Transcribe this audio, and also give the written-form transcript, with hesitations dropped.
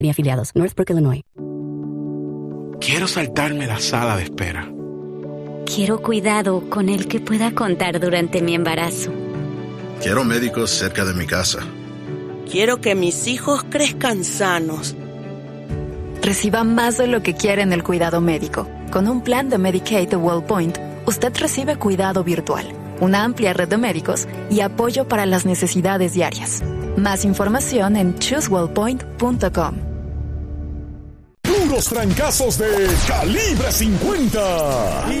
Ni afiliados. Northbrook, Illinois. Quiero saltarme la sala de espera. Quiero cuidado con el que pueda contar durante mi embarazo. Quiero médicos cerca de mi casa. Quiero que mis hijos crezcan sanos. Reciba más de lo que quiere en el cuidado médico. Con un plan de Medicaid de WellPoint, usted recibe cuidado virtual, una amplia red de médicos y apoyo para las necesidades diarias. Más información en choosewellpoint.com. Puros trancazos de Calibre 50.